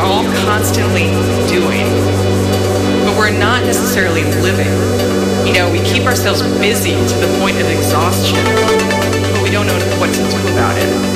all constantly doing, but we're not necessarily living. You know, we keep ourselves busy to the point of exhaustion, but we don't know what to do about it.